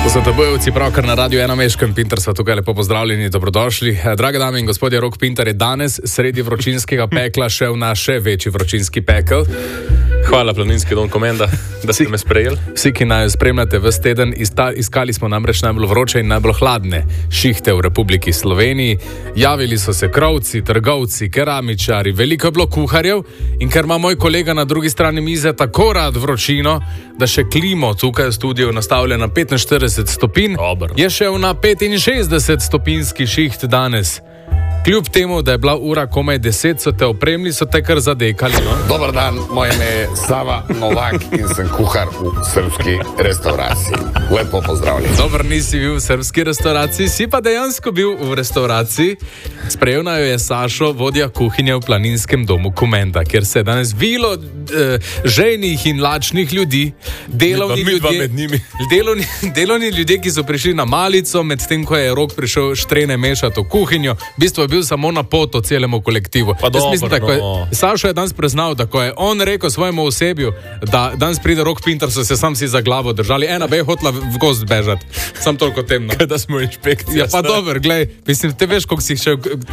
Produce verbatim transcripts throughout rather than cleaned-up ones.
Za tabojevci pravkar na Radio ena Meškem Pinter sva tukaj, lepo pozdravljeni, dobrodošli. Drage dame in gospodje, Rok Pinter je danes sredi vročinskega pekla šel na še večji vročinski pekel. Hvala, Planinski dom Komenda, da si me sprejel. Vsi, ki naj spremljate ves teden, iskali smo namreč najbolj vroče in najbolj hladne šihte v Republiki Sloveniji. Javili so se krovci, trgovci, keramičari, veliko je bilo kuharjev in ker ima moj kolega na drugi strani mize tako rad vročino, da še klimo tukaj v studiu nastavlja na petinštirideset stopinj, Dobar. je šel na petinšestdeset stopinjski šiht danes. Kljub temu, da je bila ura komaj deset, so te opremili, so te kar zadekali. No? Dobar dan, moje ime je Sava Novak in sem kuhar v srpski restauraciji. Lepo pozdravljen. Dobar, nisi bil v srpski restauraciji, si pa dejansko bil v restauraciji. Sprejel naj jo je Sašo, vodja kuhinje v Planinskem domu Komenda, kjer se je danes vilo eh, žejnih in lačnih ljudi, delovni Mi dva ljudje, med njimi. delovni, delovni ljudje, ki so prišli na malico, medtem ko je Rok prišel štrene mešati v kuhinjo. V bistvu je bil samo na poto celemu kolektivu. Pa dobro, mislim, tako je, no. Sašo je danes priznal, da ko je on rekel svojemu osebju, da danes pride Rok Pinter, so se sam si za glavo držali. Ena be je hotla v gozd bežati. Sam toliko temno. Da smo inšpekcija. Ja, pa dober, glej, mislim, te veš, koliko si šel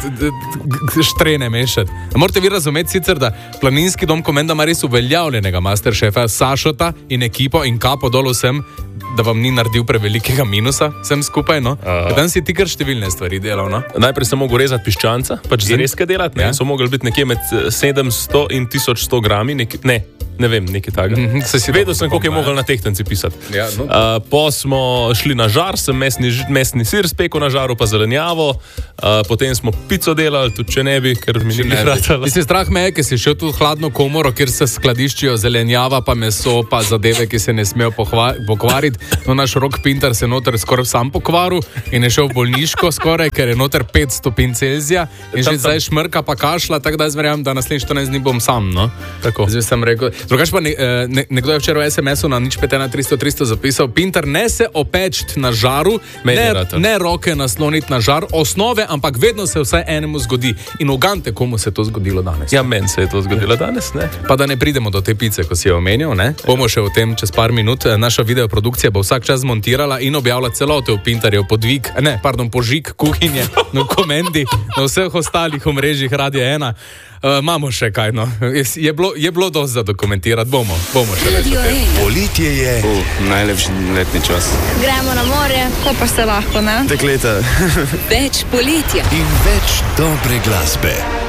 štrene mešati. Morate vi razumeti sicer, da Planinski dom Komenda ima res uveljavljenega masterchefa Sašota in ekipo in kapo dol vsem, da vam ni naredil prevelikega minusa vsem skupaj, no? Uh. Dan si ti kar številne stvari delal, no? Najprej sem mogel rezati piščanca, pač zrezke delati, ne? Ja. So mogli biti nekje med sedemsto in tisoč sto grami, nek, ne, ne vem, nekaj takega. Mhm, saj si Vedel dobro sem, koliko je zapomnil, mogel na tehtanci pisati. Ja, no. uh, po smo šli na žar, sem mesni, mesni sir spekel na žaru, pa zelenjavo, uh, potem smo pico delali, tudi če ne bi, ker mi ni hratalo. Mislim, strah me je, ker si šel tudi v hladno komoro, kjer se skladiščijo zelenjava, pa meso, pa zadeve, ki se ne smejo pokvariti. No, naš Rok Pinter se noter skoraj sam pokvaril in je šel v bolniško skoraj, ker je noter pet stopinj Celzija in že Tam, tam. zdaj šmrka pa kašla, tako da jaz verjamem, da naslednjih štirinajst dni bom sam, no? Tako. Zdaj sem rekel. Drugač pa ne, ne, nekdo je včeraj v es em esu na nič pet ena tristo tristo zapisal: Pinter, ne se opečt na žaru, Meni je ne, rata. ne roke nasloniti na žar osnove, ampak vedno se vsaj enemu zgodi. In ugante, komu se je to zgodilo danes. Ja, meni se je to zgodilo danes, ne? Pa da ne pridemo do te pice, ko si jo omenil, ne? Bomo še o tem čez par minut. Naša videoprodukcija bo vsak čas montirala in objavila celote v Pinterjev podvig, ne, pardon, požig kuhinje na Komendi, na vseh ostalih omrežjih Radia ena. Uh, imamo še kaj, no. Je bilo, je bilo dosti za dokumentirati, bomo, bomo še več o tem. Poletje je, Uh, najlepši letni čas. Gremo na morje, ko pa se lahko, ne? Dekleta. Več poletja. in več dobre glasbe.